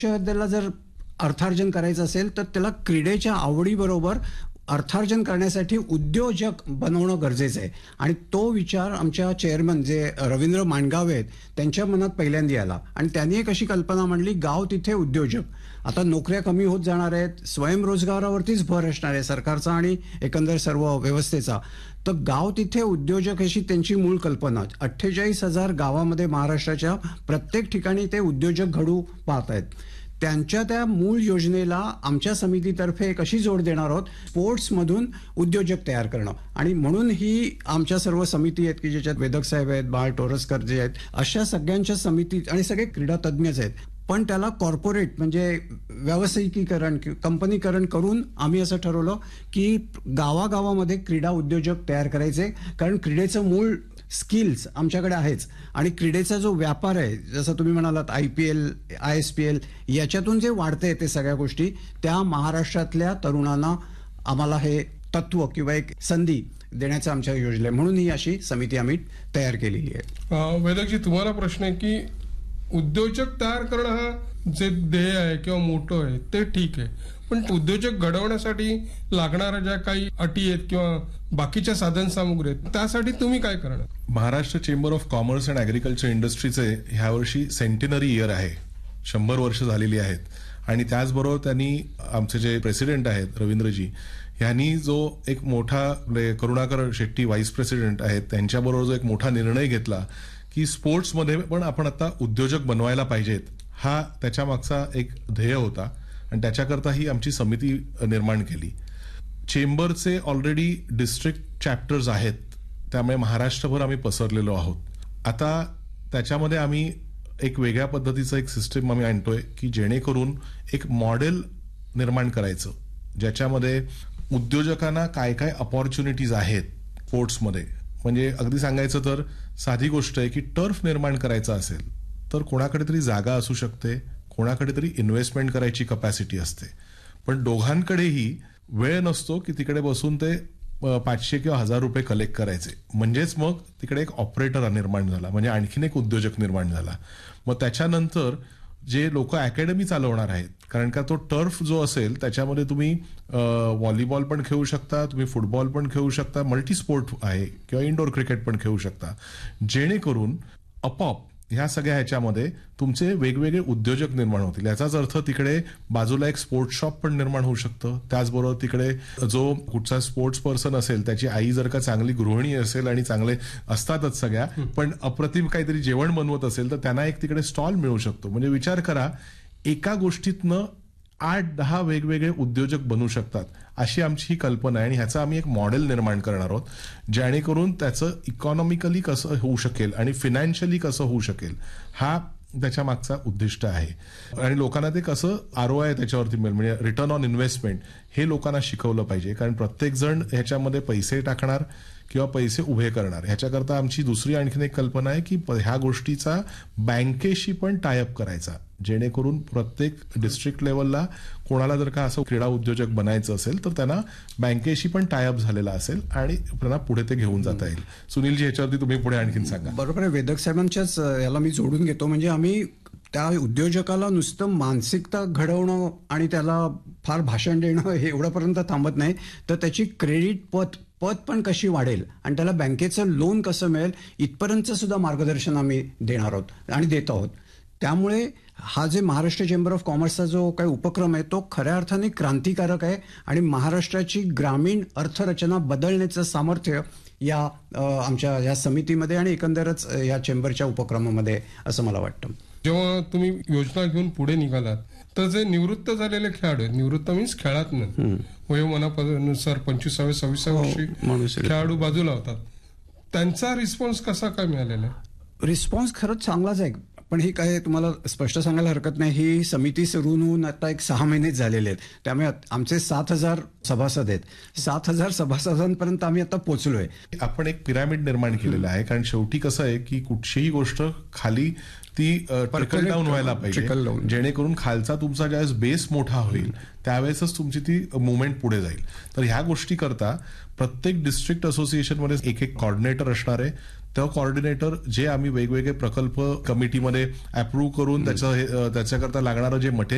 त्याला जर अर्थार्जन करायचं असेल तर त्याला क्रीडेच्या आवडीबरोबर अर्थार्जन करण्यासाठी उद्योजक बनवणं गरजेचं आहे. आणि तो विचार आमच्या चेअरमन जे रवींद्र मांडगावे आहेत त्यांच्या मनात पहिल्यांदा आला आणि त्यांनी एक अशी कल्पना मांडली, गाव तिथे उद्योजक. आता नोकऱ्या कमी होत जाणार आहेत, स्वयंरोजगारावरतीच भर असणार आहे सरकारचा आणि एकंदर सर्व व्यवस्थेचा. तर गाव तिथे उद्योजक अशी त्यांची मूळ कल्पना. 48,000 गावामध्ये महाराष्ट्राच्या प्रत्येक ठिकाणी ते उद्योजक घडू पाहत आहेत. त्यांच्या त्या मूळ योजनेला आमच्या समितीतर्फे एक अशी जोड देणार आहोत, स्पोर्ट्समधून उद्योजक तयार करणं. आणि म्हणून ही आमच्या सर्व समिती आहेत की ज्याच्यात वेदक साहेब आहेत, बाळ टोरसकर जे आहेत, अशा सगळ्यांच्या समिती आणि सगळे क्रीडा तज्ज्ञच आहेत. पण त्याला कॉर्पोरेट म्हणजे व्यावसायिकीकरण कंपनीकरण करून आम्ही असं ठरवलं की गावागावामध्ये क्रीडा उद्योजक तयार करायचे. कारण क्रीडेचं मूळ स्किल्स आमच्याकडे आहेच आणि क्रीडेचा जो व्यापार आहे, जसं तुम्ही म्हणालात IPL, ISPL, याच्यातून जे वाढतंय ते सगळ्या गोष्टी, त्या महाराष्ट्रातल्या तरुणांना आम्हाला हे तत्व किंवा एक संधी देण्याचं आमच्या योजना आहे. म्हणून ही अशी समिती आम्ही तयार केलेली आहे. वेदकजी, तुम्हाला प्रश्न आहे की उद्योजक तयार करणं हा जे ध्येय आहे किंवा मोठं आहे ते ठीक आहे, पण उद्योजक घडवण्यासाठी लागणाऱ्या ज्या काही अटी आहेत किंवा बाकीच्या साधन सामुग्री आहेत त्यासाठी तुम्ही काय करणार? Maharashtra chamber of commerce and agriculture इंडस्ट्रीचे ह्या वर्षी सेंटिनरी इयर आहे, 100 वर्ष झालेली आहेत. आणि त्याचबरोबर त्यांनी आमचे जे प्रेसिडेंट आहेत रवींद्रजी यांनी जो एक मोठा करुणाकर शेट्टी व्हाईस प्रेसिडेंट आहेत त्यांच्याबरोबर जो एक मोठा निर्णय घेतला की स्पोर्ट्समध्ये पण आपण आता उद्योजक बनवायला पाहिजेत, हा त्याच्या मागचा एक ध्येय होता. आणि त्याच्याकरता ही आमची समिती निर्माण केली. चेंबरचे ऑलरेडी डिस्ट्रिक्ट चॅप्टर्स आहेत, त्यामुळे महाराष्ट्रभर आम्ही पसरलेलो आहोत. आता त्याच्यामध्ये आम्ही एक वेगळ्या पद्धतीचं एक सिस्टीम आम्ही आणतोय की जेणेकरून एक मॉडेल निर्माण करायचं ज्याच्यामध्ये उद्योजकांना काय काय अपॉर्च्युनिटीज आहेत स्पोर्ट्समध्ये. म्हणजे अगदी सांगायचं तर साधी गोष्ट आहे की टर्फ निर्माण करायचा असेल तर कोणाकडे तरी जागा असू शकते, कोणाकडे तरी इन्व्हेस्टमेंट करायची कपॅसिटी असते, पण दोघांकडेही वेळ नसतो की तिकडे बसून ते 500 किंवा 1000 रुपये कलेक्ट करायचे. म्हणजेच मग तिकडे एक ऑपरेटर निर्माण झाला, म्हणजे आणखीन एक उद्योजक निर्माण झाला. मग त्याच्यानंतर जे लोक अकॅडमी चालवणार आहेत, कारण का तो टर्फ जो असेल त्याच्यामध्ये तुम्ही व्हॉलीबॉल पण खेळू शकता, तुम्ही फुटबॉल पण खेळू शकता, मल्टी स्पोर्ट आहे किंवा इंडोर क्रिकेट पण खेळू शकता, जेणेकरून आपोआप ह्या सगळ्या ह्याच्यामध्ये तुमचे वेगवेगळे उद्योजक निर्माण होतील. याचाच अर्थ तिकडे बाजूला एक स्पोर्ट्स शॉप पण निर्माण होऊ शकतं. त्याचबरोबर तिकडे जो कुठचा स्पोर्ट्स पर्सन असेल त्याची आई जर का चांगली गृहिणी असेल आणि चांगले असतातच सगळ्या, पण अप्रतिम काहीतरी जेवण बनवत असेल तर त्यांना एक तिकडे स्टॉल मिळू शकतो. म्हणजे विचार करा, एका गोष्टीतनं 8-10 वेगवेगळे उद्योजक बनू शकतात, अशी आमची ही कल्पना आहे. आणि ह्याचं आम्ही एक मॉडेल निर्माण करणार आहोत जेणेकरून त्याचं इकॉनॉमिकली कसं होऊ शकेल आणि फिनान्शियली कसं होऊ शकेल, हा त्याच्या मागचा उद्दिष्ट आहे. आणि लोकांना ते कसं ROI त्याच्यावरती मिळेल, म्हणजे रिटर्न ऑन इन्व्हेस्टमेंट, हे लोकांना शिकवलं पाहिजे. कारण प्रत्येक जण ह्याच्यामध्ये पैसे टाकणार किंवा पैसे उभे करणार. ह्याच्याकरता आमची दुसरी आणखीन एक कल्पना आहे की ह्या गोष्टीचा बँकेशी पण टायअप करायचा, जेणेकरून प्रत्येक डिस्ट्रिक्ट लेवलला कोणाला जर का असं क्रीडा उद्योजक बनायचं असेल तर त्यांना बँकेशी पण टायअप झालेला असेल आणि त्यांना पुढे ते घेऊन जाता येईल. सुनीलजी, ह्याच्यावरती तुम्ही पुढे आणखीन सांगा. बरोबर आहे, वेदक साहेबांच्याच याला मी जोडून घेतो. म्हणजे आम्ही त्या उद्योजकाला नुसतं मानसिकता घडवणं आणि त्याला फार भाषण देणं हे एवढ्यापर्यंत थांबत नाही, तर त्याची क्रेडिट पत पण कशी वाढेल आणि त्याला बँकेचं लोन कसं मिळेल इथपर्यंतचं सुद्धा मार्गदर्शन आम्ही देणार आहोत आणि देत आहोत. त्यामुळे हा जे महाराष्ट्र चेंबर ऑफ कॉमर्सचा जो काही उपक्रम आहे तो खऱ्या अर्थाने क्रांतिकारक आहे आणि महाराष्ट्राची ग्रामीण अर्थरचना बदलण्याचं सामर्थ्य या आमच्या या समितीमध्ये आणि एकंदरच या चेंबरच्या उपक्रमामध्ये असं मला वाटतं. जेव्हा तुम्ही योजना घेऊन पुढे निघालात तर जे निवृत्त झालेले खेळाडू, निवृत्त मीन्स खेळात नाही, वयोमानानुसार 25-26 वर्षी खेळाडू बाजूला होतात, त्यांचा रिस्पॉन्स कसा काय मिळालेला आहे? रिस्पॉन्स खरंच चांगलाच आहे. पण ही काय तुम्हाला स्पष्ट सांगायला हरकत नाही, ही समिती सुरू होऊन आता एक 6 महिनेच झालेले आहेत. त्यामुळे आमचे 7,000 सभासद आहेत. 7,000 सभासदांपर्यंत आम्ही आता पोहोचलोय. आपण एक पिरामिड निर्माण केलेलं आहे, कारण शेवटी कसं आहे की कुठचीही गोष्ट खाली ती ट्रिकल डाऊन व्हायला पाहिजे, जेणेकरून खालचा तुमचा ज्यावेळेस बेस मोठा होईल त्यावेळेसच तुमची ती मुवमेंट पुढे जाईल. तर ह्या गोष्टी करता प्रत्येक डिस्ट्रिक्ट असोसिएशनमध्ये एक कॉर्डिनेटर असणार आहे. तो कॉर्डिनेटर जे आम्ही वेगवेगळे प्रकल्प कमिटीमध्ये अप्रूव्ह करून त्याच्याकरता लागणारं जे मटेरियल